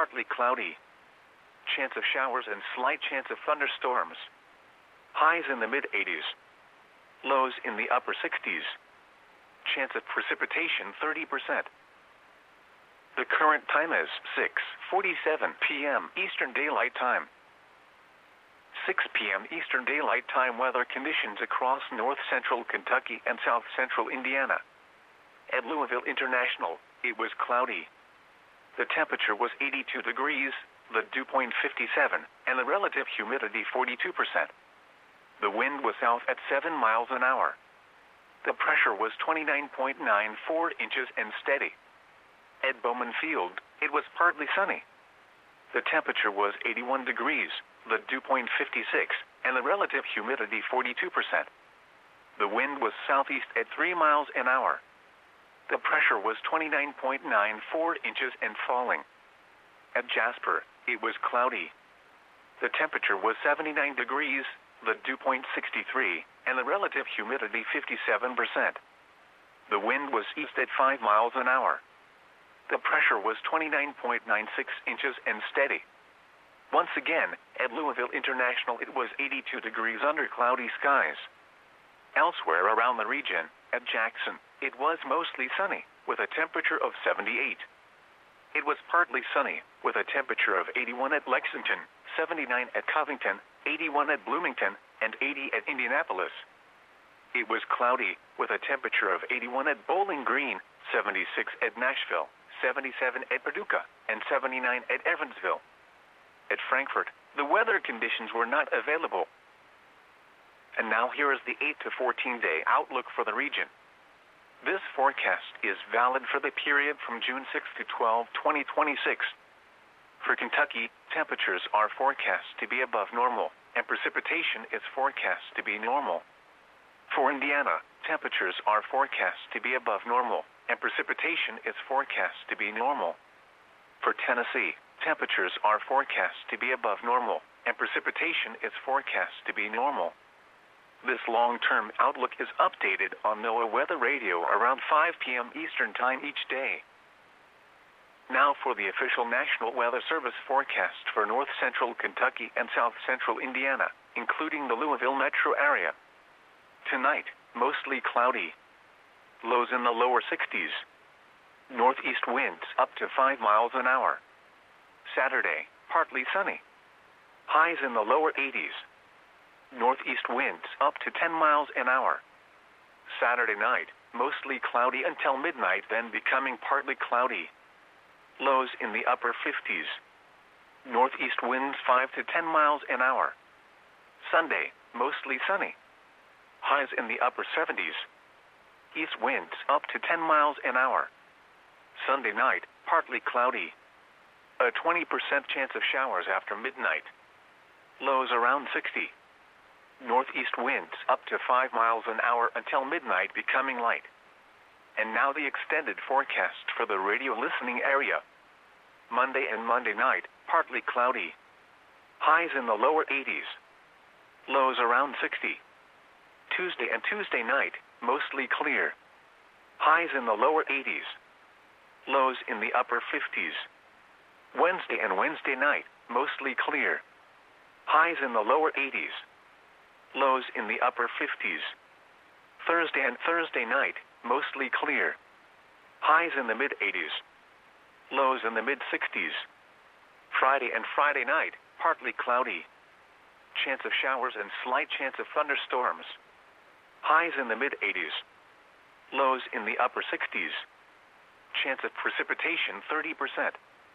partly cloudy. Chance of showers and slight chance of thunderstorms. Highs in the mid-80s. Lows in the upper 60s. Chance of precipitation 30%. The current time is 6:47 p.m. Eastern Daylight Time. 6 p.m. Eastern Daylight Time weather conditions across north-central Kentucky and south-central Indiana. At Louisville International, it was cloudy. The temperature was 82 degrees, the dew point 57, and the relative humidity 42%. The wind was south at 7 miles an hour. The pressure was 29.94 inches and steady. At Bowman Field, it was partly sunny. The temperature was 81 degrees, the dew point 56, and the relative humidity 42%. The wind was southeast at 3 miles an hour. The pressure was 29.94 inches and falling. At Jasper, it was cloudy. The temperature was 79 degrees, the dew point 63, and the relative humidity 57%. The wind was east at 5 miles an hour. The pressure was 29.96 inches and steady. Once again, at Louisville International, it was 82 degrees under cloudy skies. Elsewhere around the region, at Jackson, it was mostly sunny, with a temperature of 78. It was partly sunny, with a temperature of 81 at Lexington, 79 at Covington, 81 at Bloomington, and 80 at Indianapolis. It was cloudy, with a temperature of 81 at Bowling Green, 76 at Nashville, 77 at Paducah, and 79 at Evansville. At Frankfort, the weather conditions were not available. And now here is the 8 to 14-day outlook for the region. This forecast is valid for the period from June 6 to 12, 2026. For Kentucky, temperatures are forecast to be above normal, and precipitation is forecast to be normal. For Indiana, temperatures are forecast to be above normal, and precipitation is forecast to be normal. For Tennessee, temperatures are forecast to be above normal, and precipitation is forecast to be normal. This long-term outlook is updated on NOAA Weather Radio around 5 p.m. Eastern Time each day. Now for the official National Weather Service forecast for north-central Kentucky and south-central Indiana, including the Louisville metro area. Tonight, mostly cloudy. Lows in the lower 60s. Northeast winds up to 5 miles an hour. Saturday, partly sunny. Highs in the lower 80s. Northeast winds up to 10 miles an hour. Saturday night, mostly cloudy until midnight, then becoming partly cloudy. Lows in the upper 50s. Northeast winds 5 to 10 miles an hour. Sunday, mostly sunny. Highs in the upper 70s. East winds up to 10 miles an hour. Sunday night, partly cloudy. A 20% chance of showers after midnight. Lows around 60. Northeast winds up to 5 miles an hour until midnight, becoming light. And now the extended forecast for the radio listening area. Monday and Monday night, partly cloudy. Highs in the lower 80s. Lows around 60. Tuesday and Tuesday night, mostly clear. Highs in the lower 80s. Lows in the upper 50s. Wednesday and Wednesday night, mostly clear. Highs in the lower 80s. Lows in the upper 50s. Thursday and Thursday night, mostly clear. Highs in the mid-80s. Lows in the mid-60s. Friday and Friday night, partly cloudy. Chance of showers and slight chance of thunderstorms. Highs in the mid-80s. Lows in the upper 60s. Chance of precipitation 30%.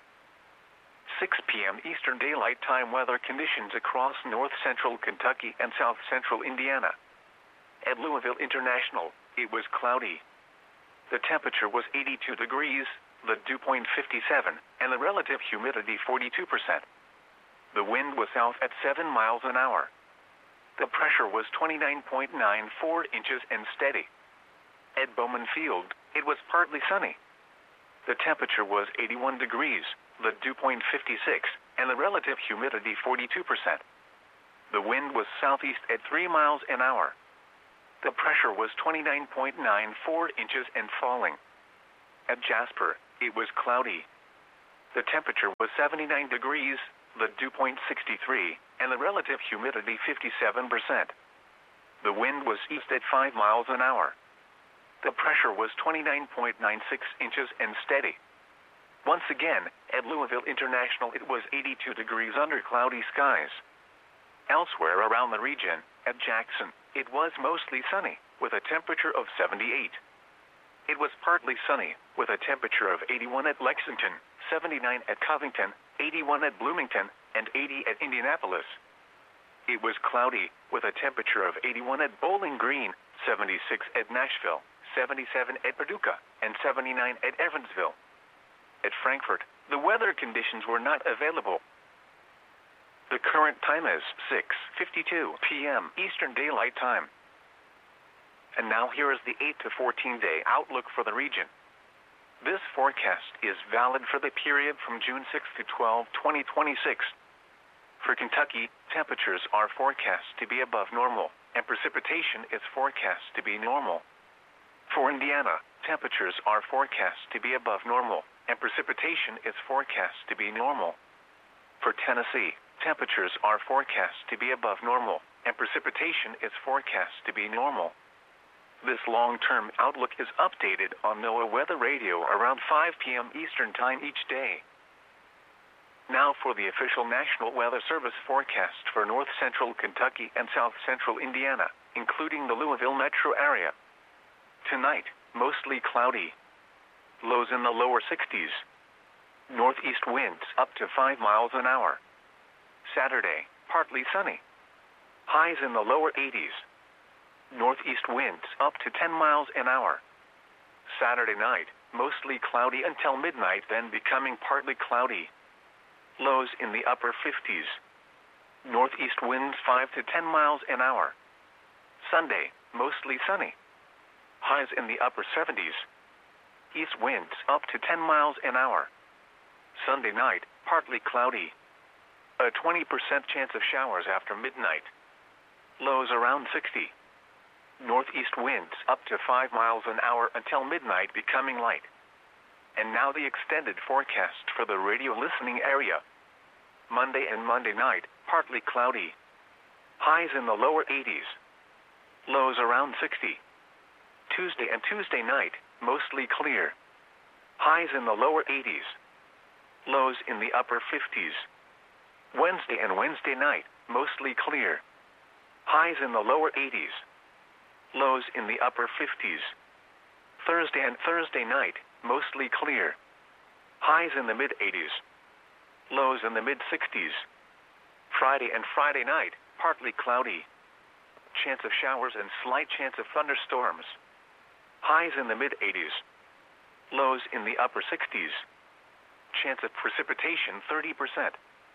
6 p.m. Eastern Daylight Time weather conditions across north-central Kentucky and south-central Indiana. At Louisville International, it was cloudy. The temperature was 82 degrees, the dew point 57, and the relative humidity 42%. The wind was south at 7 miles an hour. The pressure was 29.94 inches and steady. At Bowman Field, it was partly sunny. The temperature was 81 degrees, the dew point 56, and the relative humidity 42%. The wind was southeast at 3 miles an hour. The pressure was 29.94 inches and falling. At Jasper, it was cloudy. The temperature was 79 degrees, the dew point 63, and the relative humidity 57%. The wind was east at 5 miles an hour. The pressure was 29.96 inches and steady. Once again, at Louisville International it was 82 degrees under cloudy skies. Elsewhere around the region, at Jackson, it was mostly sunny, with a temperature of 78. It was partly sunny, with a temperature of 81 at Lexington, 79 at Covington, 81 at Bloomington, and 80 at Indianapolis. It was cloudy, with a temperature of 81 at Bowling Green, 76 at Nashville, 77 at Paducah, and 79 at Evansville. At Frankfort, the weather conditions were not available. The current time is 6:52 p.m. Eastern Daylight Time. And now here is the 8 to 14 day outlook for the region. This forecast is valid for the period from June 6 to 12, 2026. For Kentucky, temperatures are forecast to be above normal, and precipitation is forecast to be normal. For Indiana, temperatures are forecast to be above normal, and precipitation is forecast to be normal. For Tennessee, temperatures are forecast to be above normal, and precipitation is forecast to be normal. This long-term outlook is updated on NOAA Weather Radio around 5 p.m. Eastern Time each day. Now for the official National Weather Service forecast for north central Kentucky and south central Indiana, including the Louisville metro area. Tonight, mostly cloudy. Lows in the lower 60s. Northeast winds up to 5 miles an hour. Saturday, partly sunny. Highs in the lower 80s. Northeast winds up to 10 miles an hour. Saturday night, mostly cloudy until midnight, then becoming partly cloudy. Lows in the upper 50s. Northeast winds 5 to 10 miles an hour. Sunday, mostly sunny. Highs in the upper 70s. East winds up to 10 miles an hour. Sunday night, partly cloudy. A 20% chance of showers after midnight. Lows around 60. Northeast winds up to 5 miles an hour until midnight, becoming light. And now the extended forecast for the radio listening area. Monday and Monday night, partly cloudy. Highs in the lower 80s. Lows around 60. Tuesday and Tuesday night, mostly clear. Highs in the lower 80s. Lows in the upper 50s. Wednesday and Wednesday night, mostly clear. Highs in the lower 80s. Lows in the upper 50s. Thursday and Thursday night, mostly clear. Highs in the mid-80s. Lows in the mid-60s. Friday and Friday night, partly cloudy. Chance of showers and slight chance of thunderstorms. Highs in the mid-80s. Lows in the upper 60s. Chance of precipitation 30%.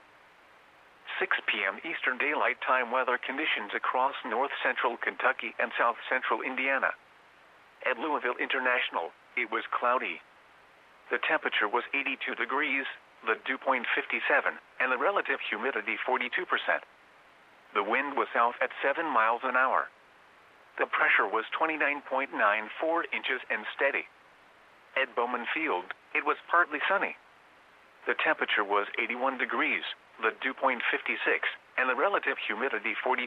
6 p.m. Eastern Daylight Time weather conditions across north central Kentucky and south central Indiana. At Louisville International, it was cloudy. The temperature was 82 degrees, the dew point 57, and the relative humidity 42%. The wind was south at 7 miles an hour. The pressure was 29.94 inches and steady. At Bowman Field, it was partly sunny. The temperature was 81 degrees, the dew point 56, and the relative humidity 42%.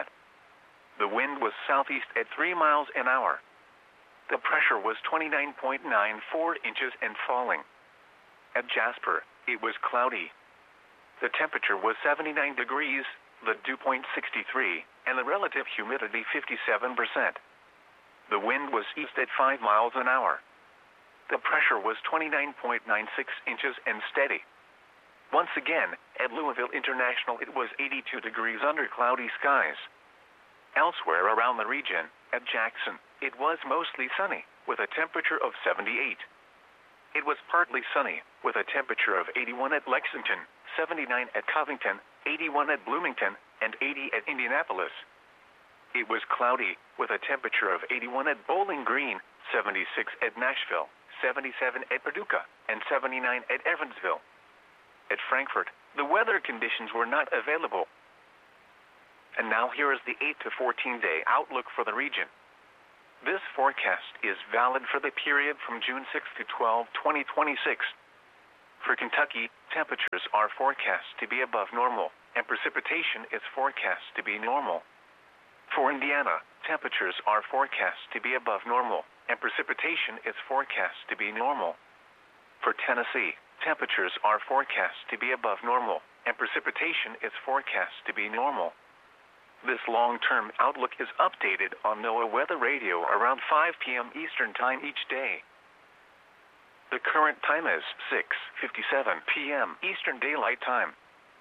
The wind was southeast at 3 miles an hour. The pressure was 29.94 inches and falling. At Jasper, it was cloudy. The temperature was 79 degrees, the dew point 63, and the relative humidity 57%. The wind was east at 5 miles an hour. The pressure was 29.96 inches and steady. Once again, at Louisville International it was 82 degrees under cloudy skies. Elsewhere around the region, at Jackson, it was mostly sunny, with a temperature of 78. It was partly sunny, with a temperature of 81 at Lexington, 79 at Covington, 81 at Bloomington, and 80 at Indianapolis. It was cloudy, with a temperature of 81 at Bowling Green, 76 at Nashville, 77 at Paducah, and 79 at Evansville. At Frankfort, the weather conditions were not available. And now here is the 8 to 14 day outlook for the region. This forecast is valid for the period from June 6 to 12, 2026. For Kentucky, temperatures are forecast to be above normal, and precipitation is forecast to be normal. For Indiana, temperatures are forecast to be above normal, and precipitation is forecast to be normal. For Tennessee, temperatures are forecast to be above normal, and precipitation is forecast to be normal. This long-term outlook is updated on NOAA Weather Radio around 5 p.m. Eastern Time each day. The current time is 6:57 p.m. Eastern Daylight Time.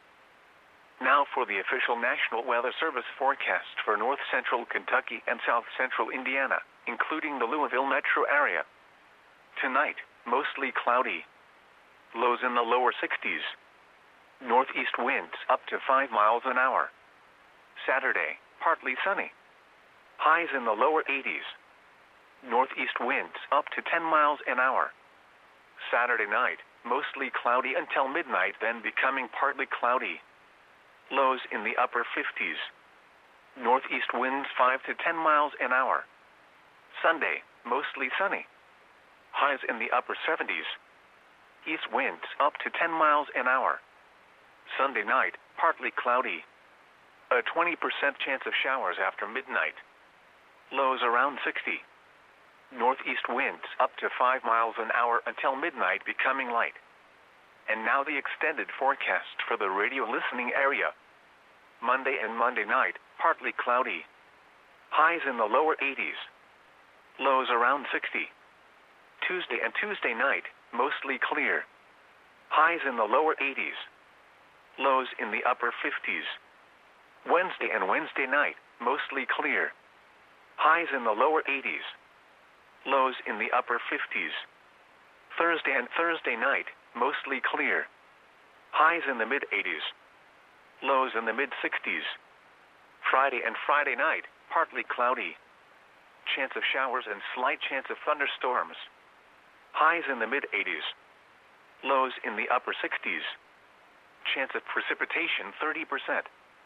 Now for the official National Weather Service forecast for north central Kentucky and south central Indiana, including the Louisville metro area. Tonight, mostly cloudy. Lows in the lower 60s. Northeast winds up to 5 miles an hour. Saturday, partly sunny. Highs in the lower 80s. Northeast winds up to 10 miles an hour. Saturday night, mostly cloudy until midnight, then becoming partly cloudy. Lows in the upper 50s. Northeast winds 5 to 10 miles an hour. Sunday, mostly sunny. Highs in the upper 70s. East winds up to 10 miles an hour. Sunday night, partly cloudy. A 20% chance of showers after midnight. Lows around 60. Northeast winds up to 5 miles an hour until midnight, becoming light. And now the extended forecast for the radio listening area. Monday and Monday night, partly cloudy. Highs in the lower 80s. Lows around 60. Tuesday and Tuesday night, mostly clear. Highs in the lower 80s. Lows in the upper 50s. Wednesday and Wednesday night, mostly clear. Highs in the lower 80s. Lows in the upper 50s. Thursday and Thursday night, mostly clear. Highs in the mid-80s. Lows in the mid-60s. Friday and Friday night, partly cloudy. Chance of showers and slight chance of thunderstorms. Highs in the mid-80s. Lows in the upper 60s. Chance of precipitation 30%.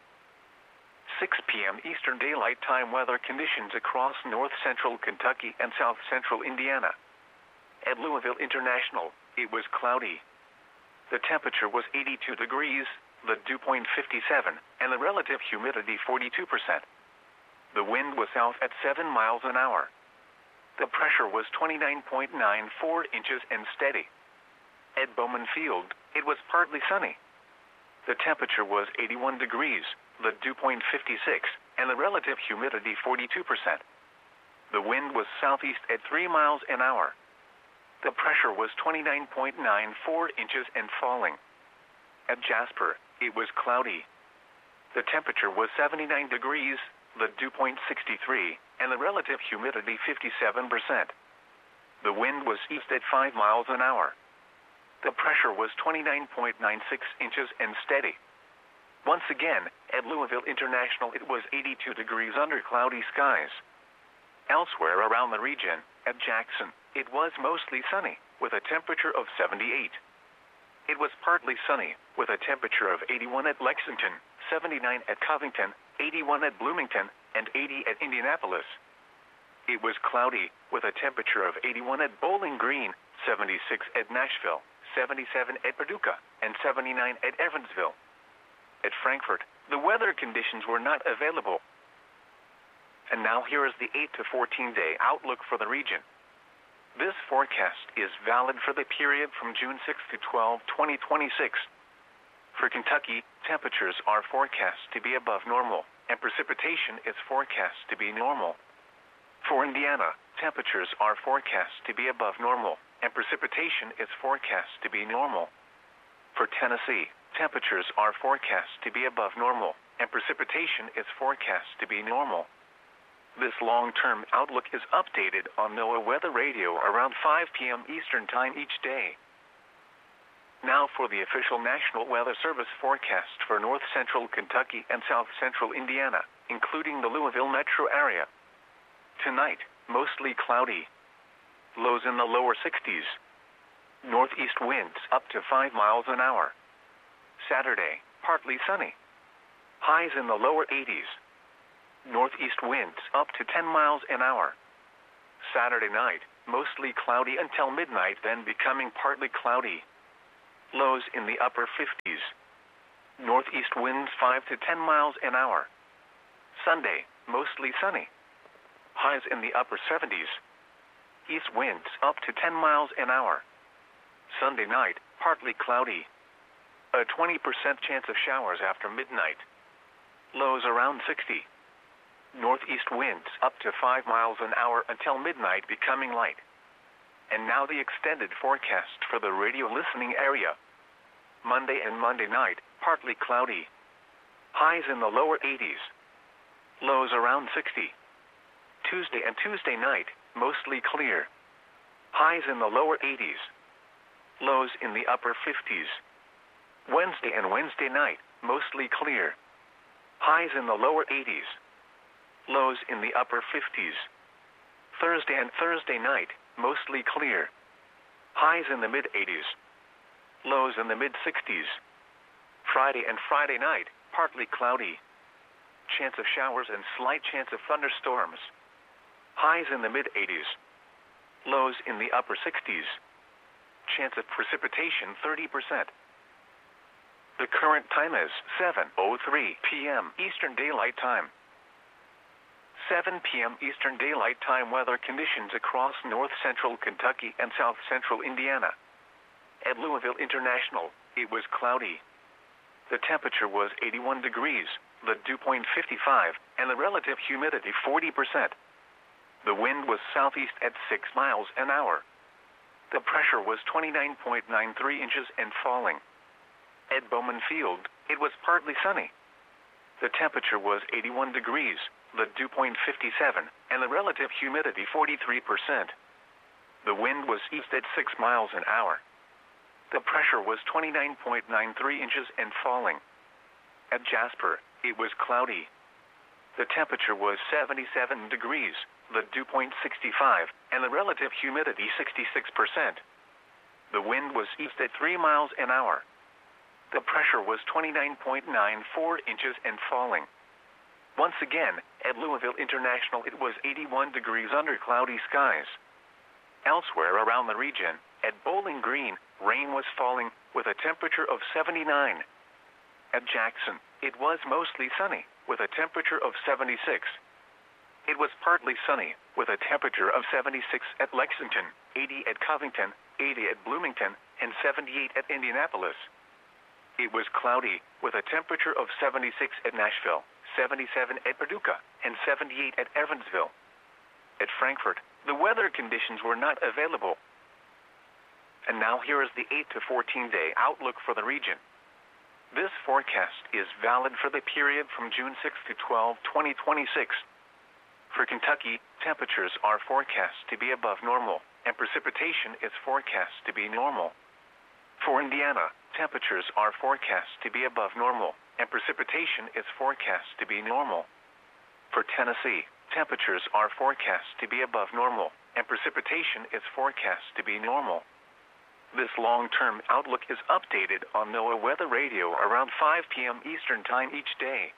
6 p.m. Eastern Daylight Time weather conditions across north central Kentucky and south central Indiana. At Louisville International, it was cloudy. The temperature was 82 degrees, the dew point 57, and the relative humidity 42%. The wind was south at 7 miles an hour. The pressure was 29.94 inches and steady. At Bowman Field, it was partly sunny. The temperature was 81 degrees, the dew point 56, and the relative humidity 42%. The wind was southeast at 3 miles an hour. The pressure was 29.94 inches and falling. At Jasper, it was cloudy. The temperature was 79 degrees, the dew point 63, and the relative humidity 57%. The wind was east at 5 miles an hour. The pressure was 29.96 inches and steady. Once again, at Louisville International, it was 82 degrees under cloudy skies. Elsewhere around the region, at Jackson, it was mostly sunny, with a temperature of 78. It was partly sunny, with a temperature of 81 at Lexington, 79 at Covington, 81 at Bloomington, and 80 at Indianapolis. It was cloudy, with a temperature of 81 at Bowling Green, 76 at Nashville, 77 at Paducah, and 79 at Evansville. At Frankfort, the weather conditions were not available. And now here is the 8 to 14-day outlook for the region. This forecast is valid for the period from June 6 to 12, 2026. For Kentucky, temperatures are forecast to be above normal, and precipitation is forecast to be normal. For Indiana, temperatures are forecast to be above normal, and precipitation is forecast to be normal. For Tennessee, temperatures are forecast to be above normal, and precipitation is forecast to be normal. This long-term outlook is updated on NOAA Weather Radio around 5 p.m. Eastern Time each day. Now for the official National Weather Service forecast for north central Kentucky and south central Indiana, including the Louisville metro area. Tonight, mostly cloudy. Lows in the lower 60s. Northeast winds up to 5 miles an hour. Saturday, partly sunny. Highs in the lower 80s. Northeast winds up to 10 miles an hour. Saturday night, mostly cloudy until midnight, then becoming partly cloudy. lows in the upper 50s. Northeast winds 5 to 10 miles an hour. Sunday, mostly sunny. Highs in the upper 70s. East winds up to 10 miles an hour. Sunday night, partly cloudy. A 20% chance of showers after midnight. Lows around 60. Northeast winds up to 5 miles an hour until midnight, becoming light. And now the extended forecast for the radio listening area. Monday and Monday night, partly cloudy. Highs in the lower 80s. Lows around 60. Tuesday and Tuesday night, mostly clear. Highs in the lower 80s. Lows in the upper 50s. Wednesday and Wednesday night, mostly clear. Highs in the lower 80s. Lows in the upper 50s. Thursday and Thursday night, mostly clear. Highs in the mid-80s. Lows in the mid-60s. Friday and Friday night, partly cloudy. Chance of showers and slight chance of thunderstorms. Highs in the mid-80s. Lows in the upper 60s. Chance of precipitation 30%. The current time is 7:03 p.m. Eastern Daylight Time. 7 p.m. Eastern Daylight Time weather conditions across north-central Kentucky and south-central Indiana. At Louisville International, it was cloudy. The temperature was 81 degrees, the dew point 55, and the relative humidity 40%. The wind was southeast at 6 miles an hour. The pressure was 29.93 inches and falling. At Bowman Field, it was partly sunny. The temperature was 81 degrees, the dew point 57, and the relative humidity 43%. The wind was east at 6 miles an hour. The pressure was 29.93 inches and falling. At Jasper, it was cloudy. The temperature was 77 degrees, the dew point 65, and the relative humidity 66%. The wind was east at 3 miles an hour. The pressure was 29.94 inches and falling. Once again, at Louisville International, it was 81 degrees under cloudy skies. Elsewhere around the region, at Bowling Green, rain was falling with a temperature of 79. At Jackson, it was mostly sunny with a temperature of 76. It was partly sunny with a temperature of 76 at Lexington, 80 at Covington, 80 at Bloomington, and 78 at Indianapolis. It was cloudy with a temperature of 76 at Nashville, 77 at Paducah, and 78 at Evansville. At Frankfort, the weather conditions were not available. And now here is the 8 to 14-day outlook for the region. This forecast is valid for the period from June 6 to 12, 2026. For Kentucky, temperatures are forecast to be above normal, and precipitation is forecast to be normal. For Indiana, temperatures are forecast to be above normal, and precipitation is forecast to be normal. For Tennessee, temperatures are forecast to be above normal, and precipitation is forecast to be normal. This long-term outlook is updated on NOAA Weather Radio around 5 p.m. Eastern Time each day.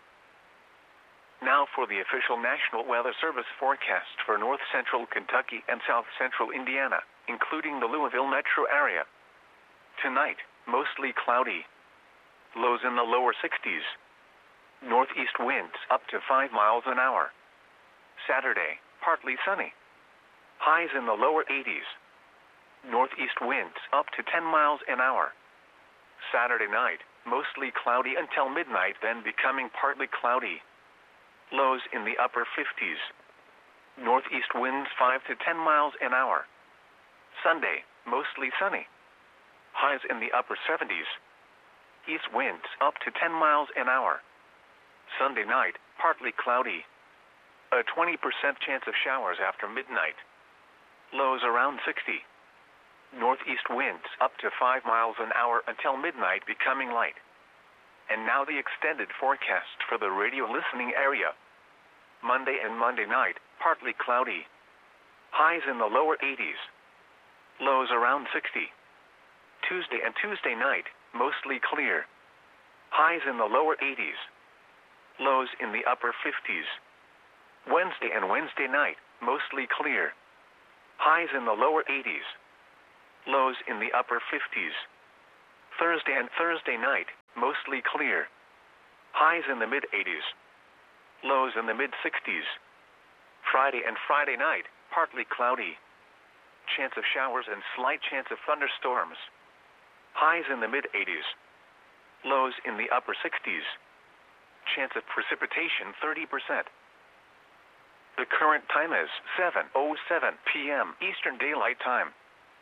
Now for the official National Weather Service forecast for north-central Kentucky and south-central Indiana, including the Louisville metro area. Tonight, mostly cloudy. Lows in the lower 60s. Northeast winds up to 5 miles an hour. Saturday, partly sunny. Highs in the lower 80s. Northeast winds up to 10 miles an hour. Saturday night, mostly cloudy until midnight, then becoming partly cloudy. Lows in the upper 50s. Northeast winds 5 to 10 miles an hour. Sunday, mostly sunny. Highs in the upper 70s. East winds up to 10 miles an hour. Sunday night, partly cloudy. A 20% chance of showers after midnight. Lows around 60. Northeast winds up to 5 miles an hour until midnight, becoming light. And now the extended forecast for the radio listening area. Monday and Monday night, partly cloudy. Highs in the lower 80s. Lows around 60. Tuesday and Tuesday night, mostly clear. Highs in the lower 80s. Lows in the upper 50s. Wednesday and Wednesday night, mostly clear. Highs in the lower 80s. Lows in the upper 50s. Thursday and Thursday night, mostly clear. Highs in the mid-80s. Lows in the mid-60s. Friday and Friday night, partly cloudy. Chance of showers and slight chance of thunderstorms. Highs in the mid-80s. Lows in the upper 60s. Chance of precipitation 30%. The current time is 7:07 p.m. Eastern Daylight Time.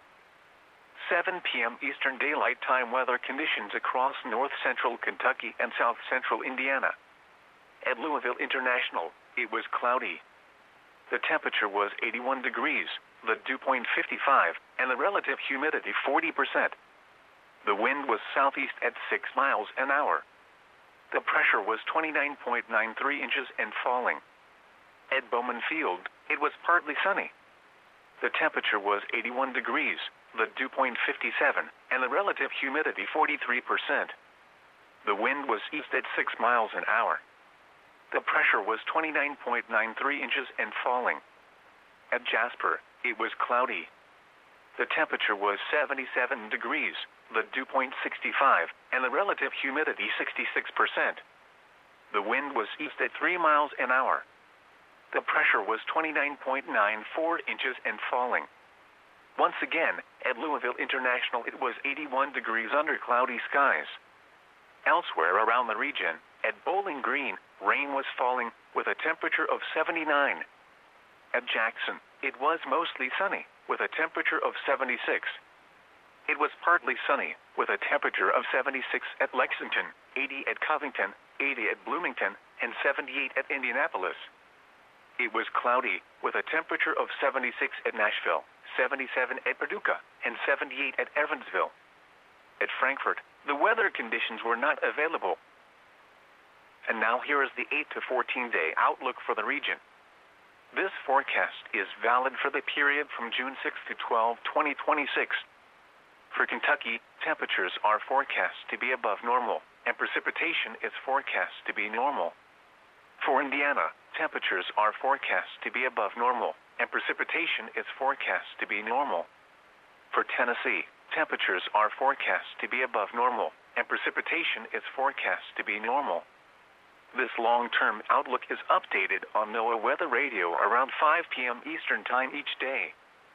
7 p.m. Eastern Daylight Time weather conditions across north central Kentucky and south central Indiana. At Louisville International, it was cloudy. The temperature was 81 degrees, the dew point 55, and the relative humidity 40%. The wind was southeast at 6 miles an hour. The pressure was 29.93 inches and falling. At Bowman Field, it was partly sunny. The temperature was 81 degrees, the dew point 57, and the relative humidity 43%. The wind was east at 6 miles an hour. The pressure was 29.93 inches and falling. At Jasper, it was cloudy. The temperature was 77 degrees, the dew point 65, and the relative humidity 66%. The wind was east at 3 miles an hour. The pressure was 29.94 inches and falling. Once again, at Louisville International it was 81 degrees under cloudy skies. Elsewhere around the region, at Bowling Green, rain was falling with a temperature of 79. At Jackson, it was mostly sunny with a temperature of 76. It was partly sunny with a temperature of 76 at Lexington, 80 at Covington, 80 at Bloomington, and 78 at Indianapolis. It was cloudy with a temperature of 76 at Nashville, 77 at Paducah, and 78 at Evansville. At Frankfort, the weather conditions were not available. And now here is the 8 to 14 day outlook for the region. This forecast is valid for the period from June 6 to 12, 2026. For Kentucky, temperatures are forecast to be above normal, and precipitation is forecast to be normal. For Indiana, temperatures are forecast to be above normal, and precipitation is forecast to be normal. For Tennessee, temperatures are forecast to be above normal, and precipitation is forecast to be normal. This long-term outlook is updated on NOAA Weather Radio around 5 p.m. Eastern Time each day.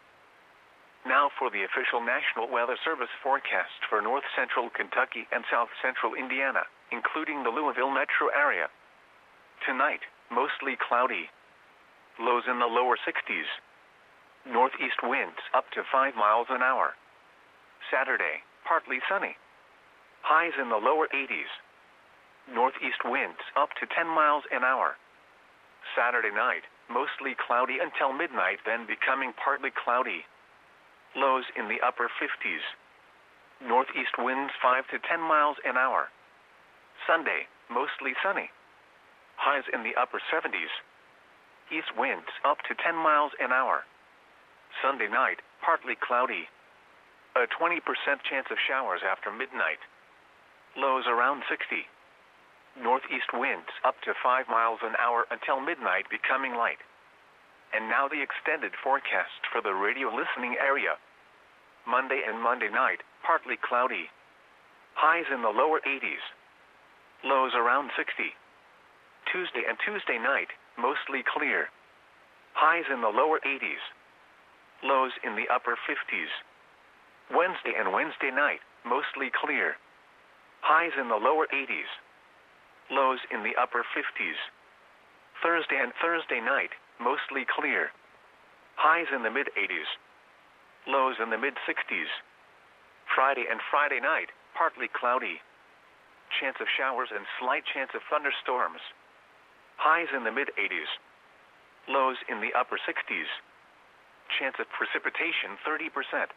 Now for the official National Weather Service forecast for north central Kentucky and south central Indiana, including the Louisville metro area. Tonight, mostly cloudy. Lows in the lower 60s. Northeast winds up to 5 miles an hour. Saturday, partly sunny. Highs in the lower 80s. Northeast winds up to 10 miles an hour. Saturday night, mostly cloudy until midnight, then becoming partly cloudy. Lows in the upper 50s. Northeast winds 5 to 10 miles an hour. Sunday, mostly sunny. Highs in the upper 70s. East winds up to 10 miles an hour. Sunday night, partly cloudy. A 20% chance of showers after midnight. Lows around 60. Northeast winds up to 5 miles an hour until midnight, becoming light. And now the extended forecast for the radio listening area. Monday and Monday night, partly cloudy. Highs in the lower 80s. Lows around 60. Tuesday and Tuesday night, mostly clear. Highs in the lower 80s. Lows in the upper 50s. Wednesday and Wednesday night, mostly clear. Highs in the lower 80s. Lows in the upper 50s. Thursday and Thursday night, mostly clear. Highs in the mid-80s. Lows in the mid-60s. Friday and Friday night, partly cloudy. Chance of showers and slight chance of thunderstorms. Highs in the mid-80s. Lows in the upper 60s. Chance of precipitation 30%.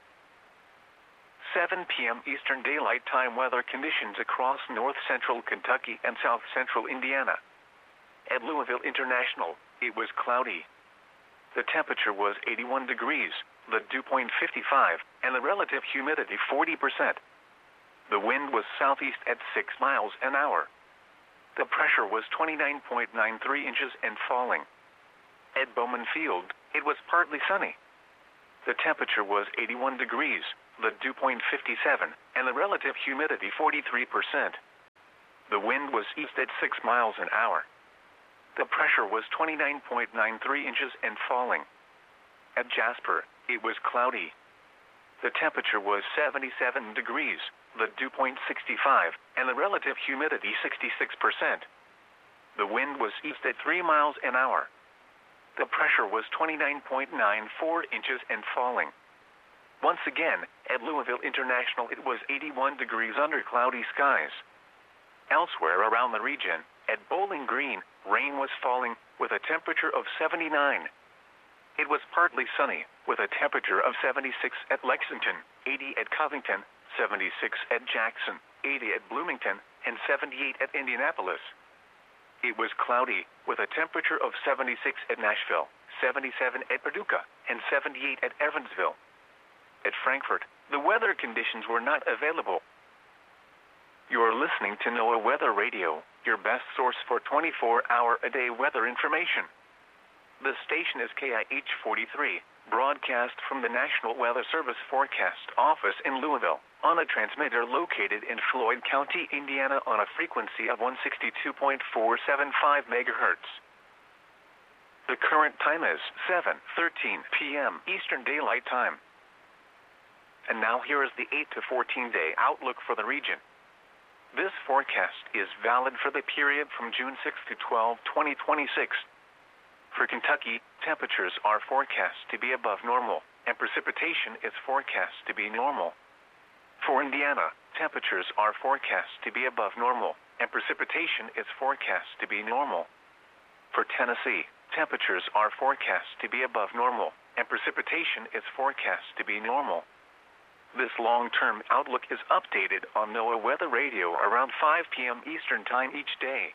7 p.m. Eastern Daylight Time weather conditions across north central Kentucky and south central Indiana. At Louisville International, it was cloudy. The temperature was 81 degrees, the dew point 55, and the relative humidity 40%. The wind was southeast at 6 miles an hour. The pressure was 29.93 inches and falling. At Bowman Field, it was partly sunny. The temperature was 81 degrees, the dew point 57, and the relative humidity 43%. The wind was east at 6 miles an hour. The pressure was 29.93 inches and falling. At Jasper, it was cloudy. The temperature was 77 degrees, the dew point 65, and the relative humidity 66%. The wind was east at 3 miles an hour. The pressure was 29.94 inches and falling. Once again, at Louisville International, it was 81 degrees under cloudy skies. Elsewhere around the region, at Bowling Green, rain was falling with a temperature of 79. It was partly sunny with a temperature of 76 at Lexington, 80 at Covington, 76 at Jackson, 80 at Bloomington, and 78 at Indianapolis. It was cloudy with a temperature of 76 at Nashville, 77 at Paducah, and 78 at Evansville. At Frankfort, the weather conditions were not available. You are listening to NOAA Weather Radio, your best source for 24-hour-a-day weather information. The station is KIH 43, broadcast from the National Weather Service Forecast Office in Louisville, on a transmitter located in Floyd County, Indiana, on a frequency of 162.475 megahertz. The current time is 7:13 p.m. Eastern Daylight Time. And now here is the 8 to 14-day outlook for the region. This forecast is valid for the period from June 6 to 12, 2026. For Kentucky, temperatures are forecast to be above normal, and precipitation is forecast to be normal. For Indiana, temperatures are forecast to be above normal, and precipitation is forecast to be normal. For Tennessee, temperatures are forecast to be above normal, and precipitation is forecast to be normal. This long-term outlook is updated on NOAA Weather Radio around 5 p.m. Eastern Time each day.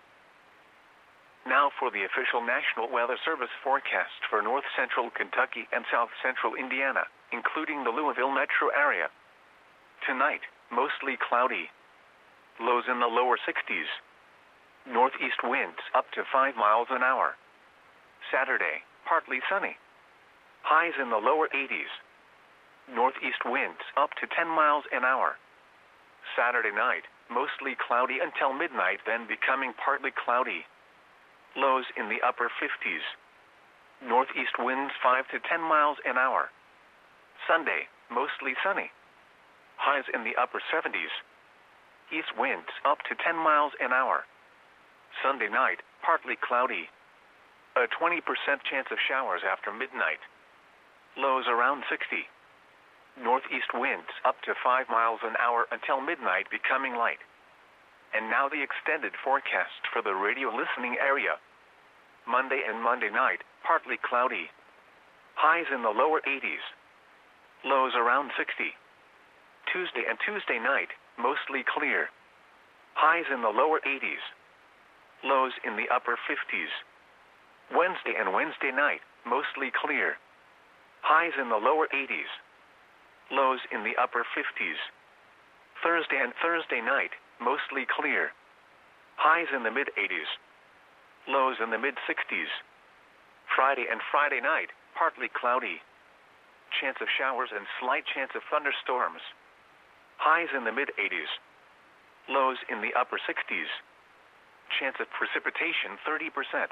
Now for the official National Weather Service forecast for north central Kentucky and south central Indiana, including the Louisville metro area. Tonight, mostly cloudy. Lows in the lower 60s. Northeast winds up to 5 miles an hour. Saturday, partly sunny. Highs in the lower 80s. Northeast winds up to 10 miles an hour. Saturday night, mostly cloudy until midnight, then becoming partly cloudy. Lows in the upper 50s. Northeast winds 5 to 10 miles an hour. Sunday, mostly sunny. Highs in the upper 70s. East winds up to 10 miles an hour. Sunday night, partly cloudy. A 20% chance of showers after midnight. Lows around 60. Northeast winds up to 5 miles an hour until midnight, becoming light. And now the extended forecast for the radio listening area. Monday and Monday night, partly cloudy. Highs in the lower 80s. Lows around 60. Tuesday and Tuesday night, mostly clear. Highs in the lower 80s. Lows in the upper 50s. Wednesday and Wednesday night, mostly clear. Highs in the lower 80s. Lows in the upper 50s. Thursday and Thursday night, mostly clear. Highs in the mid-80s. Lows in the mid-60s. Friday and Friday night, partly cloudy. Chance of showers and slight chance of thunderstorms. Highs in the mid-80s. Lows in the upper 60s. Chance of precipitation 30%.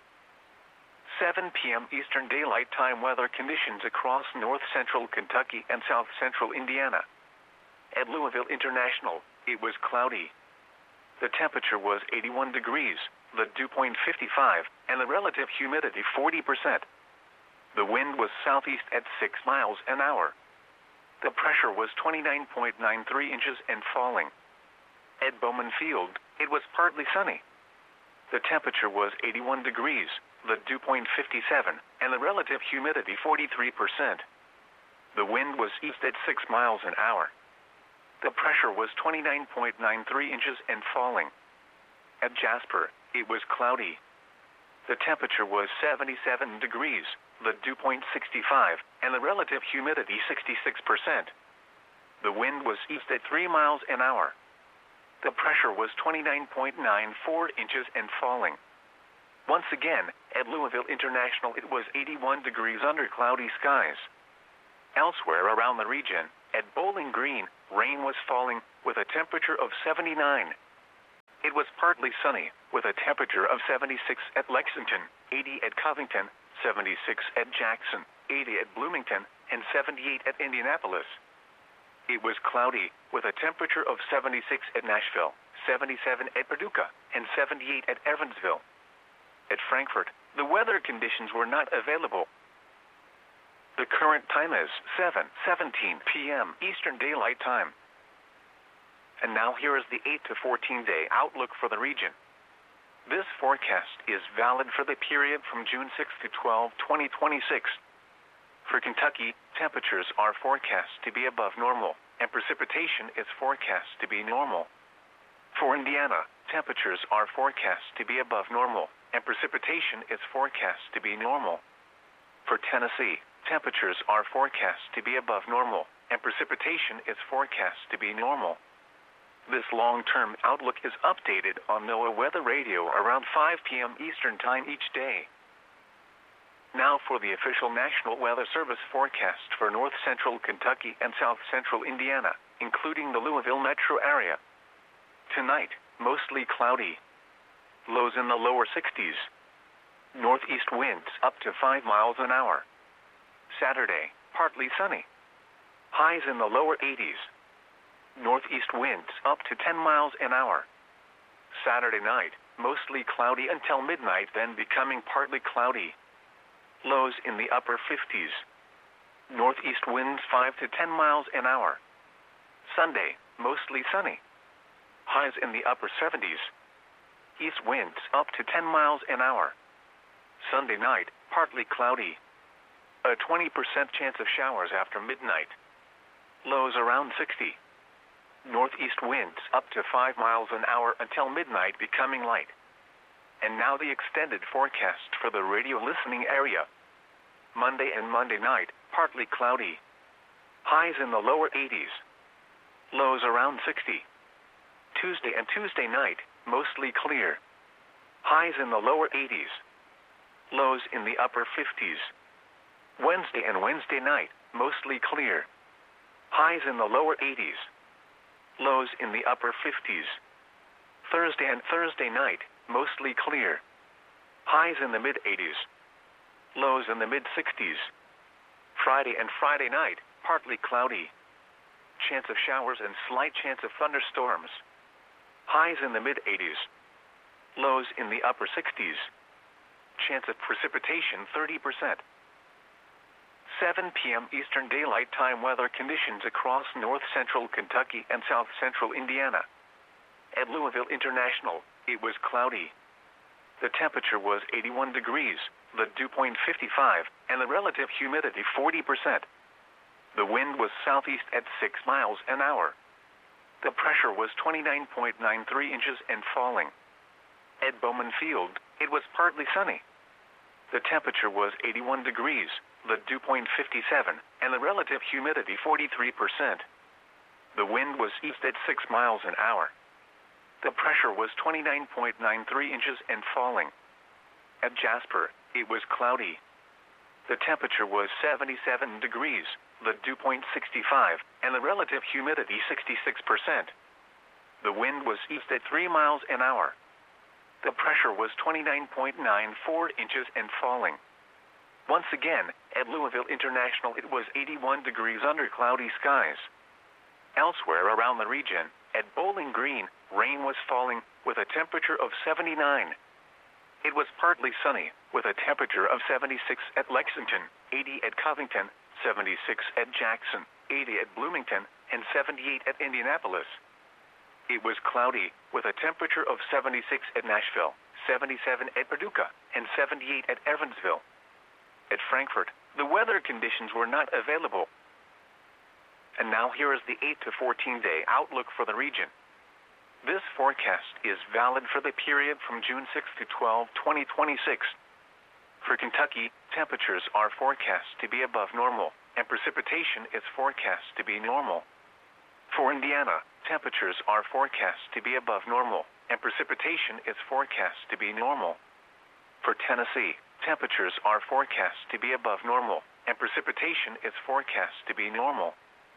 7 p.m. Eastern Daylight Time weather conditions across north central Kentucky and south central Indiana. At Louisville International, it was cloudy. The temperature was 81 degrees, the dew point 55, and the relative humidity 40%. The wind was southeast at 6 miles an hour. The pressure was 29.93 inches and falling. At Bowman Field, it was partly sunny. The temperature was 81 degrees, the dew point 57, and the relative humidity 43%. The wind was east at 6 miles an hour. The pressure was 29.93 inches and falling. At Jasper, it was cloudy. The temperature was 77 degrees, the dew point 65, and the relative humidity 66%. The wind was east at 3 miles an hour. The pressure was 29.94 inches and falling. Once again, at Louisville International, it was 81 degrees under cloudy skies. Elsewhere around the region, at Bowling Green, rain was falling, with a temperature of 79. It was partly sunny, with a temperature of 76 at Lexington, 80 at Covington, 76 at Jackson, 80 at Bloomington, and 78 at Indianapolis. It was cloudy, with a temperature of 76 at Nashville, 77 at Paducah, and 78 at Evansville. At Frankfort, the weather conditions were not available. The current time is 7:17 p.m. Eastern Daylight Time. And now here is the 8 to 14 day outlook for the region. This forecast is valid for the period from June 6 to 12, 2026. For Kentucky, temperatures are forecast to be above normal, and precipitation is forecast to be normal. For Indiana, temperatures are forecast to be above normal, and precipitation is forecast to be normal. For Tennessee, temperatures are forecast to be above normal, and precipitation is forecast to be normal. This long-term outlook is updated on NOAA Weather Radio around 5 p.m. Eastern Time each day. Now for the official National Weather Service forecast for north central Kentucky and south central Indiana, including the Louisville metro area. Tonight, mostly cloudy. Lows in the lower 60s. Northeast winds up to 5 miles an hour. Saturday, partly sunny. Highs in the lower 80s. Northeast winds up to 10 miles an hour. Saturday night, mostly cloudy until midnight, then becoming partly cloudy. Lows in the upper 50s. Northeast winds 5 to 10 miles an hour. Sunday, mostly sunny. Highs in the upper 70s. East winds up to 10 miles an hour. Sunday night, partly cloudy. A 20% chance of showers after midnight. Lows around 60. Northeast winds up to 5 miles an hour until midnight, becoming light. And now the extended forecast for the radio listening area. Monday and Monday night, partly cloudy. Highs in the lower 80s. Lows around 60. Tuesday and Tuesday night, mostly clear. Highs in the lower 80s. Lows in the upper 50s. Wednesday and Wednesday night, mostly clear. Highs in the lower 80s. Lows in the upper 50s. Thursday and Thursday night, mostly clear. Highs in the mid-80s. Lows in the mid-60s. Friday and Friday night, partly cloudy. Chance of showers and slight chance of thunderstorms. Highs in the mid-80s. Lows in the upper 60s. Chance of precipitation 30%. 7 p.m. Eastern Daylight Time weather conditions across north central Kentucky and south central Indiana. At Louisville International, it was cloudy. The temperature was 81 degrees, the dew point 55, and the relative humidity 40%. The wind was southeast at 6 miles an hour. The pressure was 29.93 inches and falling. At Bowman Field, it was partly sunny. The temperature was 81 degrees, the dew point 57, and the relative humidity 43%. The wind was east at 6 miles an hour. The pressure was 29.93 inches and falling. At Jasper, it was cloudy. The temperature was 77 degrees, the dew point 65, and the relative humidity 66%. The wind was east at 3 miles an hour. The pressure was 29.94 inches and falling. Once again, at Louisville International, it was 81 degrees under cloudy skies. Elsewhere around the region, at Bowling Green, rain was falling with a temperature of 79. It was partly sunny with a temperature of 76 at Lexington, 80 at Covington, 76 at Jackson, 80 at Bloomington, and 78 at Indianapolis. It was cloudy with a temperature of 76 at Nashville, 77 at Paducah, and 78 at Evansville. At Frankfort, the weather conditions were not available. And now here is the 8 to 14 day outlook for the region. This forecast is valid for the period from June 6 to 12, 2026. For Kentucky, temperatures are forecast to be above normal, and precipitation is forecast to be normal. For Indiana, temperatures are forecast to be above normal, and precipitation is forecast to be normal. For Tennessee, temperatures are forecast to be above normal, and precipitation is forecast to be normal.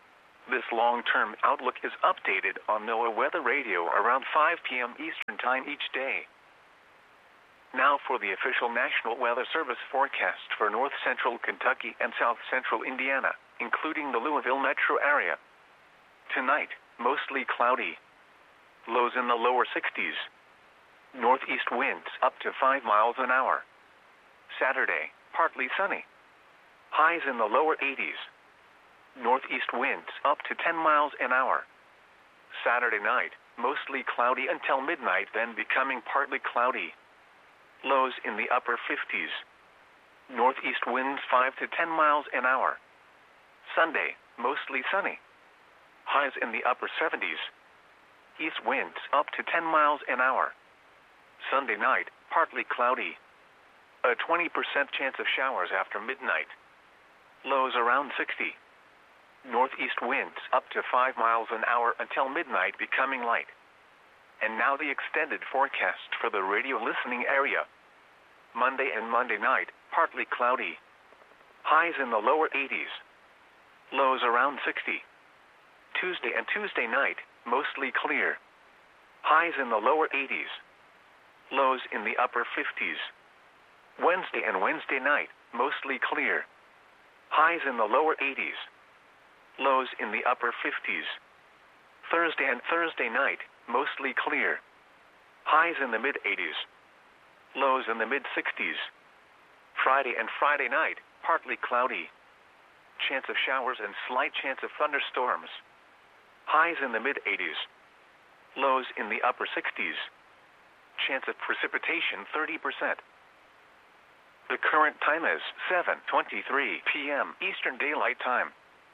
This long-term outlook is updated on NOAA Weather Radio around 5 p.m. Eastern Time each day. Now for the official National Weather Service forecast for north central Kentucky and south central Indiana, including the Louisville metro area. Tonight, mostly cloudy. Lows in the lower 60s. Northeast winds up to 5 miles an hour. Saturday, partly sunny. Highs in the lower 80s. Northeast winds up to 10 miles an hour. Saturday night, mostly cloudy until midnight, then becoming partly cloudy. Lows in the upper 50s. Northeast winds 5 to 10 miles an hour. Sunday, mostly sunny. Highs in the upper 70s. East winds up to 10 miles an hour. Sunday night, partly cloudy. A 20% chance of showers after midnight. Lows around 60. Northeast winds up to 5 miles an hour until midnight, becoming light. And now the extended forecast for the radio listening area. Monday and Monday night, partly cloudy. Highs in the lower 80s. Lows around 60. Tuesday and Tuesday night, mostly clear. Highs in the lower 80s. Lows in the upper 50s. Wednesday and Wednesday night, mostly clear. Highs in the lower 80s. Lows in the upper 50s. Thursday and Thursday night, mostly clear. Highs in the mid-80s. Lows in the mid-60s. Friday and Friday night, partly cloudy. Chance of showers and slight chance of thunderstorms. Highs in the mid-80s. Lows in the upper 60s. Chance of precipitation 30%. The current time is 7:23 p.m. Eastern Daylight Time.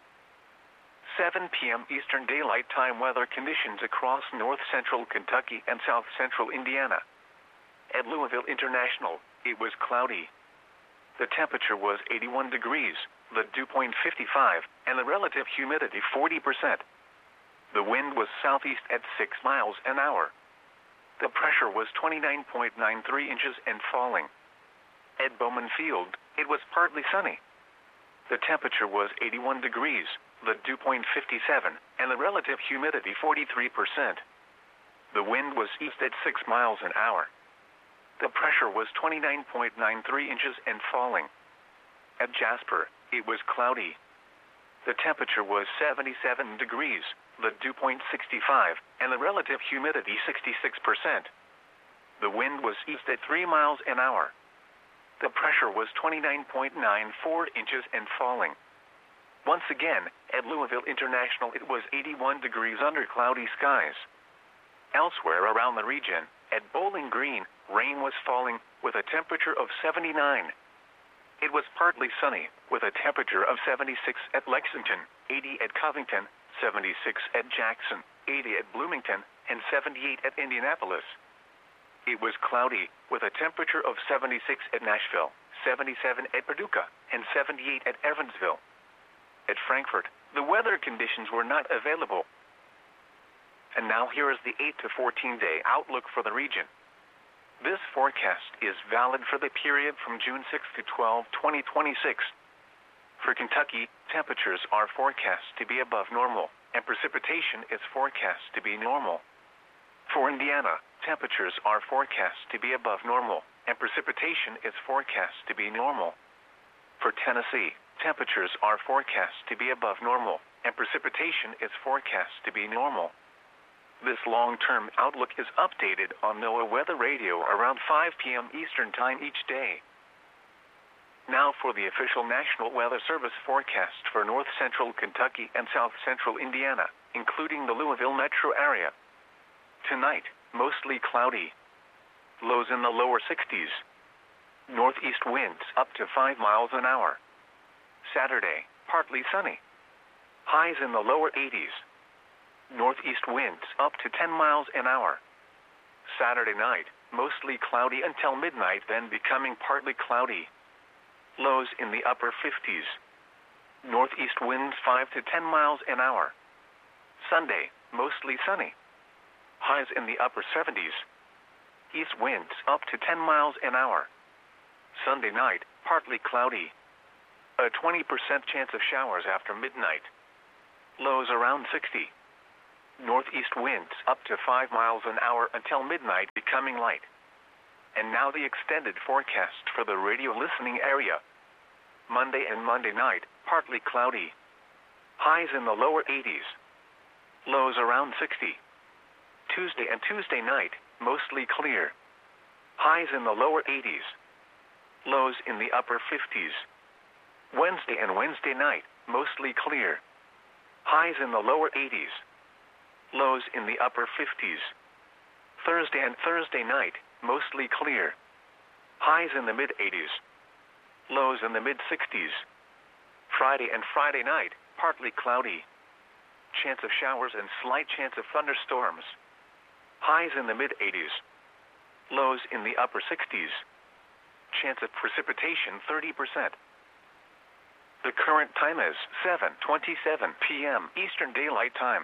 7 p.m. Eastern Daylight Time weather conditions across north central Kentucky and south central Indiana. At Louisville International, it was cloudy. The temperature was 81 degrees, the dew point 55, and the relative humidity 40%. The wind was southeast at 6 miles an hour. The pressure was 29.93 inches and falling. At Bowman Field, it was partly sunny. The temperature was 81 degrees, the dew point 57, and the relative humidity 43%. The wind was east at 6 miles an hour. The pressure was 29.93 inches and falling. At Jasper, it was cloudy. The temperature was 77 degrees, the dew point 65, and the relative humidity 66%. The wind was east at 3 miles an hour. The pressure was 29.94 inches and falling. Once again, at Louisville International, it was 81 degrees under cloudy skies. Elsewhere around the region, at Bowling Green, rain was falling with a temperature of 79. It was partly sunny with a temperature of 76 at Lexington, 80 at Covington, 76 at Jackson, 80 at Bloomington, and 78 at Indianapolis. It was cloudy with a temperature of 76 at Nashville, 77 at Paducah, and 78 at Evansville. At Frankfort, the weather conditions were not available. And now here is the 8 to 14-day outlook for the region. This forecast is valid for the period from June 6 to 12, 2026. For Kentucky, temperatures are forecast to be above normal, and precipitation is forecast to be normal. For Indiana, temperatures are forecast to be above normal, and precipitation is forecast to be normal. For Tennessee, temperatures are forecast to be above normal, and precipitation is forecast to be normal. This long-term outlook is updated on NOAA Weather Radio around 5 p.m. Eastern Time each day. Now for the official National Weather Service forecast for north central Kentucky and south central Indiana, including the Louisville metro area. Tonight, mostly cloudy. Lows in the lower 60s. Northeast winds up to 5 miles an hour. Saturday, partly sunny. Highs in the lower 80s. Northeast winds up to 10 miles an hour. Saturday night, mostly cloudy until midnight, then becoming partly cloudy. Lows in the upper 50s. Northeast winds 5 to 10 miles an hour. Sunday, mostly sunny. Highs in the upper 70s. East winds up to 10 miles an hour. Sunday night, partly cloudy. A 20% chance of showers after midnight. lows around 60. Northeast winds up to 5 miles an hour until midnight, becoming light. And now the extended forecast for the radio listening area. Monday and Monday night, partly cloudy. Highs in the lower 80s. Lows around 60. Tuesday and Tuesday night, mostly clear. Highs in the lower 80s. Lows in the upper 50s. Wednesday and Wednesday night, mostly clear. Highs in the lower 80s. Lows in the upper 50s. Thursday and Thursday night, mostly clear. Highs in the mid-80s. Lows in the mid-60s. Friday and Friday night, partly cloudy. Chance of showers and slight chance of thunderstorms. Highs in the mid-80s. Lows in the upper 60s. Chance of precipitation 30%. The current time is 7:27 p.m. Eastern Daylight Time.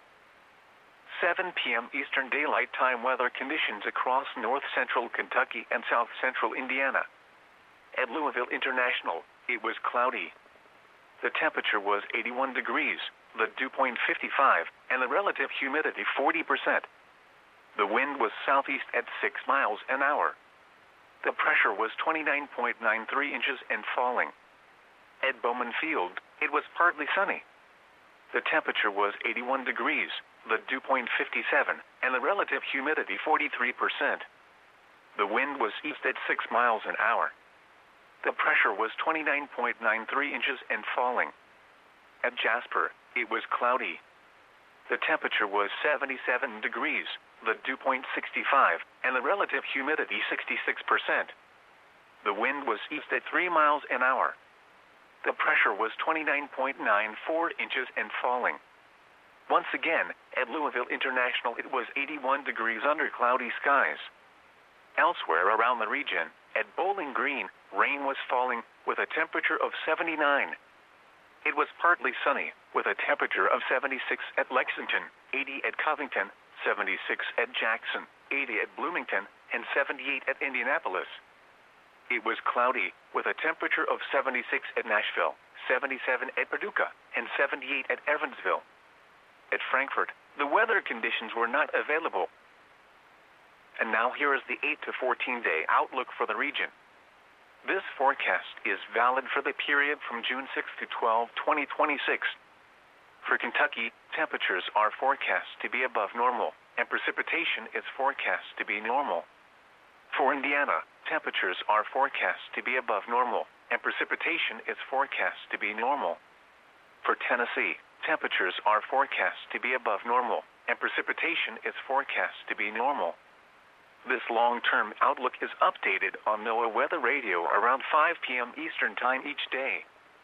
7 p.m. Eastern Daylight Time weather conditions across north-central Kentucky and south-central Indiana. At Louisville International, it was cloudy. The temperature was 81 degrees, the dew point 55, and the relative humidity 40%. The wind was southeast at 6 miles an hour. The pressure was 29.93 inches and falling. At Bowman Field, it was partly sunny. The temperature was 81 degrees, the dew point 57, and the relative humidity 43%. The wind was east at 6 miles an hour. The pressure was 29.93 inches and falling. At Jasper, it was cloudy. The temperature was 77 degrees, the dew point 65, and the relative humidity 66%. The wind was east at 3 miles an hour. The pressure was 29.94 inches and falling. Once again, at Louisville International, it was 81 degrees under cloudy skies. Elsewhere around the region, at Bowling Green, rain was falling with a temperature of 79. It was partly sunny with a temperature of 76 at Lexington, 80 at Covington, 76 at Jackson, 80 at Bloomington, and 78 at Indianapolis. It was cloudy with a temperature of 76 at Nashville, 77 at Paducah, and 78 at Evansville. At Frankfort, the weather conditions were not available. And now here is the 8 to 14-day outlook for the region. This forecast is valid for the period from June 6 to 12, 2026. For Kentucky, temperatures are forecast to be above normal, and precipitation is forecast to be normal. For Indiana, temperatures are forecast to be above normal, and precipitation is forecast to be normal. For Tennessee, temperatures are forecast to be above normal, and precipitation is forecast to be normal. This long-term outlook is updated on NOAA Weather Radio around 5 p.m. Eastern Time each day.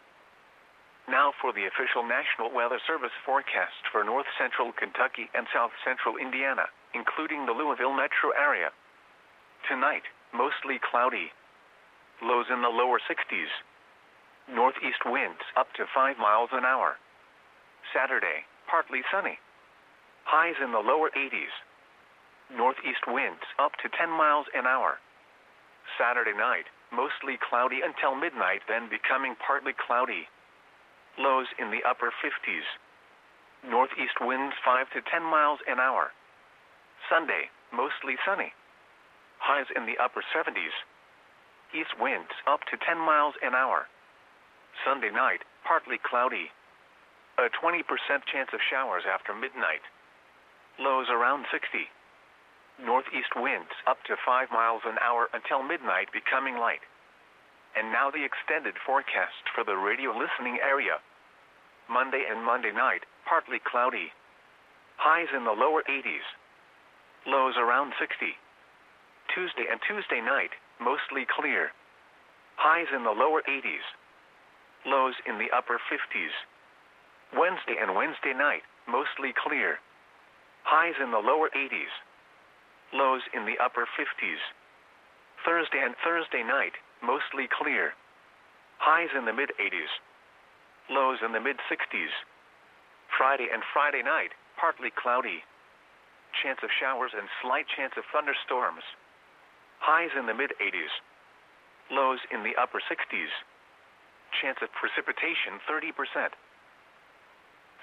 Now for the official National Weather Service forecast for north-central Kentucky and south-central Indiana, including the Louisville metro area. Tonight, mostly cloudy. Lows in the lower 60s. Northeast winds up to 5 miles an hour. Saturday, partly sunny. Highs in the lower 80s. Northeast winds up to 10 miles an hour. Saturday night, mostly cloudy until midnight, then becoming partly cloudy. Lows in the upper 50s. Northeast winds 5 to 10 miles an hour. Sunday, mostly sunny. Highs in the upper 70s. East winds up to 10 miles an hour. Sunday night, partly cloudy. A 20% chance of showers after midnight. Lows around 60. Northeast winds up to 5 miles an hour until midnight, becoming light. And now the extended forecast for the radio listening area. Monday and Monday night, partly cloudy. Highs in the lower 80s. Lows around 60. Tuesday and Tuesday night, mostly clear. Highs in the lower 80s. Lows in the upper 50s. Wednesday and Wednesday night, mostly clear. Highs in the lower 80s. Lows in the upper 50s. Thursday and Thursday night, mostly clear. Highs in the mid-80s. Lows in the mid-60s. Friday and Friday night, partly cloudy. Chance of showers and slight chance of thunderstorms. Highs in the mid-80s. Lows in the upper 60s. Chance of precipitation 30%.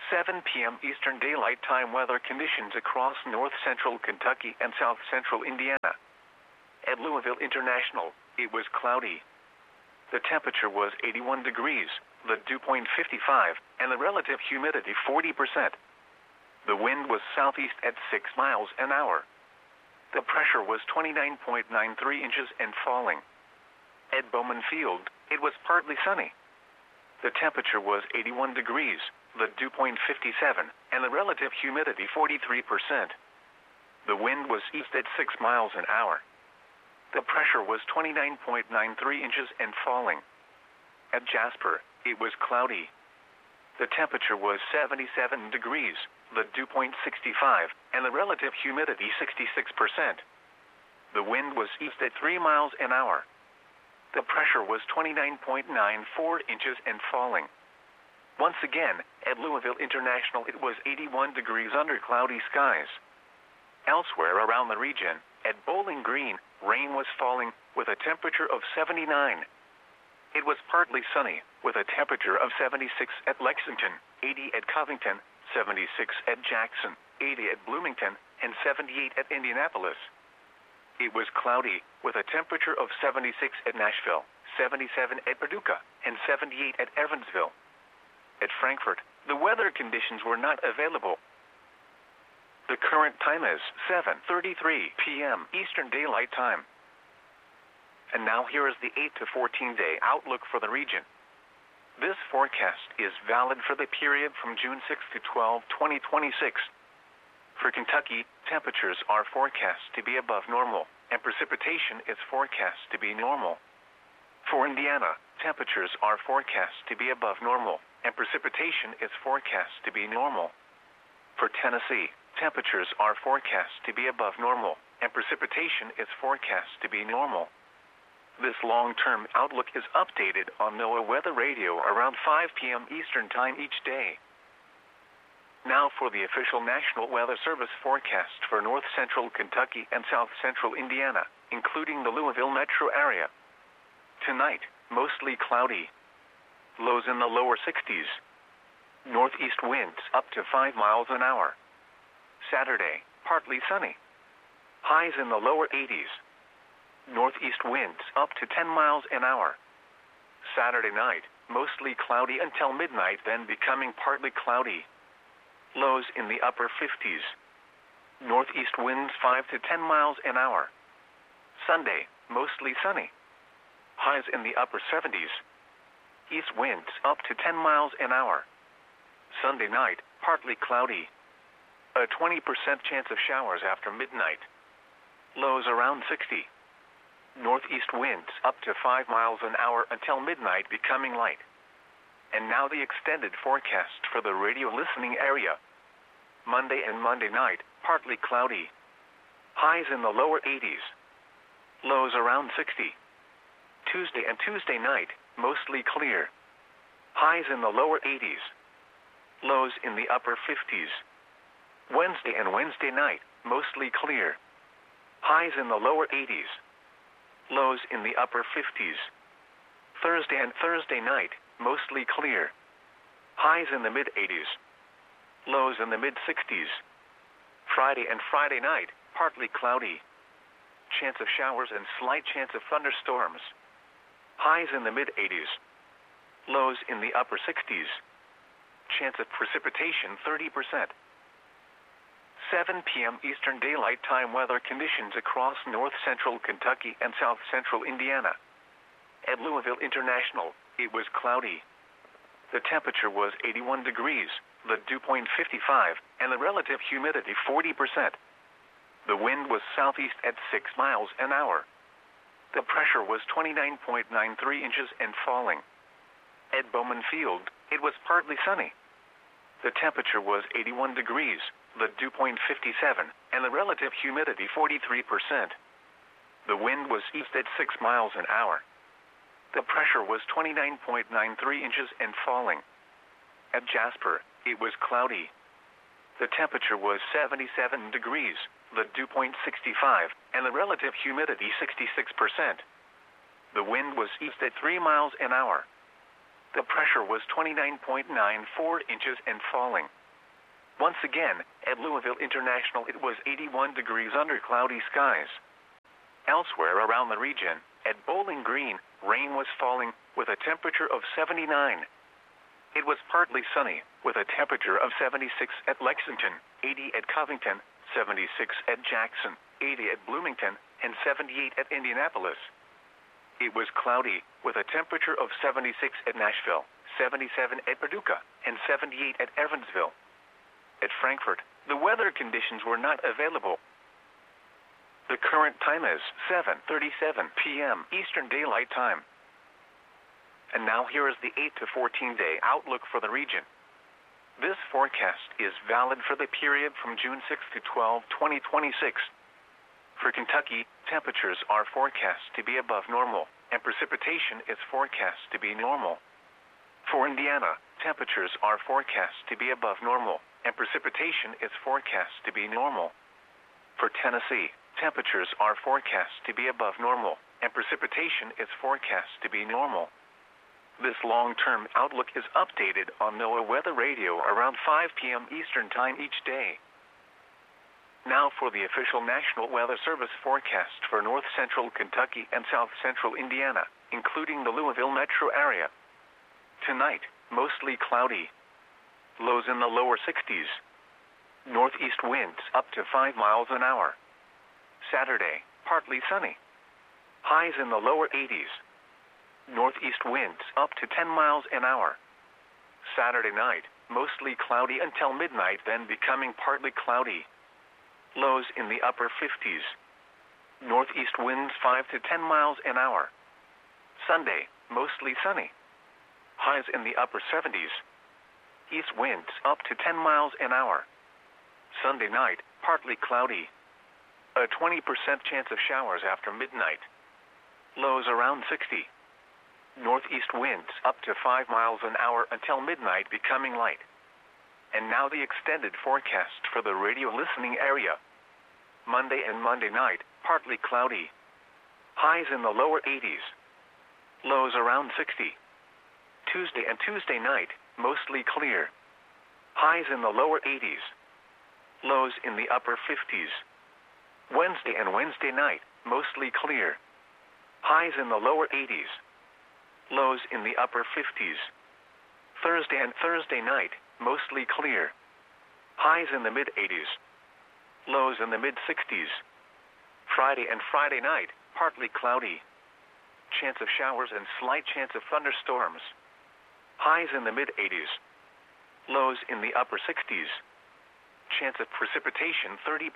7 p.m. Eastern Daylight Time weather conditions across north central Kentucky and south central Indiana. At Louisville International, it was cloudy. The temperature was 81 degrees, the dew point 55, and the relative humidity 40%. The wind was southeast at 6 miles an hour. The pressure was 29.93 inches and falling. At Bowman Field, it was partly sunny. The temperature was 81 degrees, the dew point 57, and the relative humidity 43%. The wind was east at 6 miles an hour. The pressure was 29.93 inches and falling. At Jasper, it was cloudy. The temperature was 77 degrees, the dew point 65, and the relative humidity 66%. The wind was east at 3 miles an hour. The pressure was 29.94 inches and falling. Once again, at Louisville International, it was 81 degrees under cloudy skies. Elsewhere around the region, at Bowling Green, rain was falling with a temperature of 79. It was partly sunny with a temperature of 76 at Lexington, 80 at Covington, 76 at Jackson, 80 at Bloomington, and 78 at Indianapolis. It was cloudy with a temperature of 76 at Nashville, 77 at Paducah, and 78 at Evansville. At Frankfort, the weather conditions were not available. The current time is 7:33 p.m. Eastern Daylight Time. And now here is the 8 to 14-day outlook for the region. This forecast is valid for the period from June 6 to 12, 2026. For Kentucky, temperatures are forecast to be above normal, and precipitation is forecast to be normal. For Indiana, temperatures are forecast to be above normal, and precipitation is forecast to be normal. For Tennessee, temperatures are forecast to be above normal, and precipitation is forecast to be normal. This long-term outlook is updated on NOAA Weather Radio around 5 p.m. Eastern Time each day. Now for the official National Weather Service forecast for north central Kentucky and south central Indiana, including the Louisville metro area. Tonight, mostly cloudy. Lows in the lower 60s. Northeast winds up to 5 miles an hour. Saturday, partly sunny. Highs in the lower 80s. Northeast winds up to 10 miles an hour. Saturday night, mostly cloudy until midnight, then becoming partly cloudy. Lows in the upper 50s. Northeast winds 5 to 10 miles an hour. Sunday, mostly sunny. Highs in the upper 70s. East winds up to 10 miles an hour. Sunday night, partly cloudy. A 20% chance of showers after midnight. Lows around 60. Northeast winds up to 5 miles an hour until midnight, becoming light. And now the extended forecast for the radio listening area. Monday and Monday night, partly cloudy. Highs in the lower 80s. Lows around 60. Tuesday and Tuesday night, mostly clear. Highs in the lower 80s. Lows in the upper 50s. Wednesday and Wednesday night, mostly clear. Highs in the lower 80s. Lows in the upper 50s. Thursday and Thursday night, mostly clear. Highs in the mid-80s. Lows in the mid-60s. Friday and Friday night, partly cloudy. Chance of showers and slight chance of thunderstorms. Highs in the mid-80s. Lows in the upper 60s. Chance of precipitation 30%. 7 p.m. Eastern Daylight Time weather conditions across north central Kentucky and south central Indiana. At Louisville International, it was cloudy. The temperature was 81 degrees, the dew point 55, and the relative humidity 40%. The wind was southeast at 6 miles an hour. The pressure was 29.93 inches and falling. At Bowman Field, it was partly sunny. The temperature was 81 degrees, the dew point 57, and the relative humidity 43%. The wind was east at 6 miles an hour. The pressure was 29.93 inches and falling. At Jasper, it was cloudy. The temperature was 77 degrees, the dew point 65, and the relative humidity 66%. The wind was east at 3 miles an hour. The pressure was 29.94 inches and falling. Once again, at Louisville International it was 81 degrees under cloudy skies. Elsewhere around the region, at Bowling Green, rain was falling with a temperature of 79. It was partly sunny, with a temperature of 76 at Lexington, 80 at Covington, 76 at Jackson, 80 at Bloomington, and 78 at Indianapolis. It was cloudy, with a temperature of 76 at Nashville, 77 at Paducah, and 78 at Evansville. At Frankfort, the weather conditions were not available. The current time is 7:37 p.m. Eastern Daylight Time. And now here is the 8 to 14 day outlook for the region. This forecast is valid for the period from June 6 to 12, 2026. For Kentucky, temperatures are forecast to be above normal, and precipitation is forecast to be normal. For Indiana, temperatures are forecast to be above normal, and precipitation is forecast to be normal. For Tennessee, temperatures are forecast to be above normal, and precipitation is forecast to be normal. This long-term outlook is updated on NOAA Weather Radio around 5 p.m. Eastern Time each day. Now for the official National Weather Service forecast for north central Kentucky and south central Indiana, including the Louisville metro area. Tonight, mostly cloudy. Lows in the lower 60s. Northeast winds up to 5 miles an hour. Saturday, partly sunny. Highs in the lower 80s. Northeast winds up to 10 miles an hour. Saturday night, mostly cloudy until midnight, then becoming partly cloudy. Lows in the upper 50s. Northeast winds 5 to 10 miles an hour. Sunday, mostly sunny. Highs in the upper 70s. East winds up to 10 miles an hour. Sunday night, partly cloudy. A 20% chance of showers after midnight. Lows around 60. Northeast winds up to 5 miles an hour until midnight, becoming light. And now the extended forecast for the radio listening area. Monday and Monday night, partly cloudy. Highs in the lower 80s. Lows around 60. Tuesday and Tuesday night, mostly clear. Highs in the lower 80s. Lows in the upper 50s. Wednesday and Wednesday night, mostly clear. Highs in the lower 80s. Lows in the upper 50s. Thursday and Thursday night, mostly clear. Highs in the mid-80s. Lows in the mid-60s. Friday and Friday night, partly cloudy. Chance of showers and slight chance of thunderstorms. Highs in the mid-80s. Lows in the upper 60s. Chance of precipitation 30%.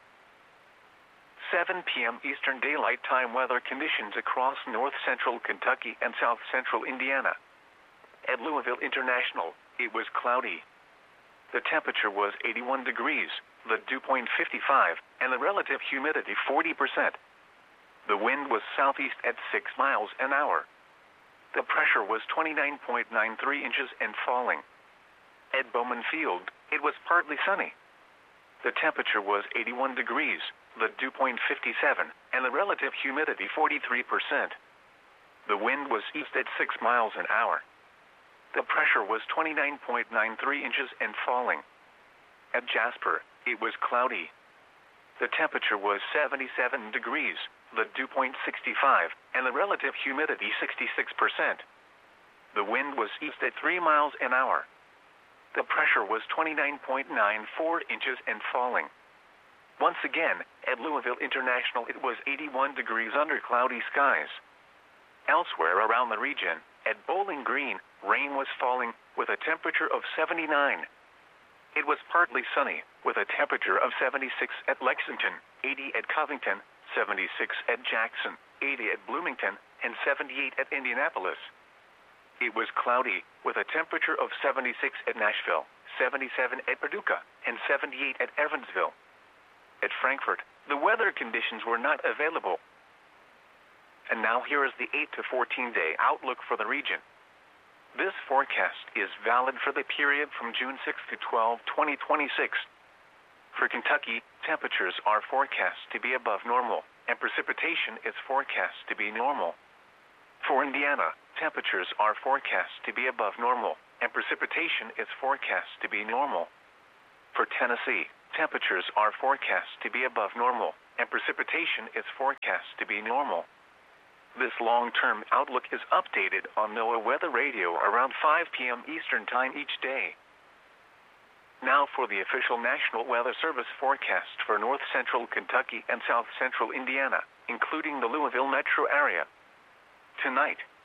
7 p.m. Eastern Daylight Time weather conditions across north central Kentucky and south central Indiana. At Louisville International, it was cloudy. The temperature was 81 degrees, the dew point 55, and the relative humidity 40%. The wind was southeast at 6 miles an hour. The pressure was 29.93 inches and falling. At Bowman Field, it was partly sunny. The temperature was 81 degrees, the dew point 57, and the relative humidity 43%. The wind was east at 6 miles an hour. The pressure was 29.93 inches and falling. At Jasper, it was cloudy. The temperature was 77 degrees, the dew point 65, and the relative humidity 66%. The wind was east at 3 miles an hour. The pressure was 29.94 inches and falling. Once again, at Louisville International, it was 81 degrees under cloudy skies. Elsewhere around the region, at Bowling Green, rain was falling with a temperature of 79. It was partly sunny, with a temperature of 76 at Lexington, 80 at Covington, 76 at Jackson, 80 at Bloomington, and 78 at Indianapolis. It was cloudy, with a temperature of 76 at Nashville, 77 at Paducah, and 78 at Evansville. At Frankfort, the weather conditions were not available. And now here is the 8 to 14 day outlook for the region. This forecast is valid for the period from June 6 to 12, 2026. For Kentucky, temperatures are forecast to be above normal, and precipitation is forecast to be normal. For Indiana, temperatures are forecast to be above normal, and precipitation is forecast to be normal. For Tennessee, temperatures are forecast to be above normal, and precipitation is forecast to be normal. This long-term outlook is updated on NOAA Weather Radio around 5 p.m. Eastern Time each day. Now for the official National Weather Service forecast for north-central Kentucky and south-central Indiana, including the Louisville metro area. Tonight,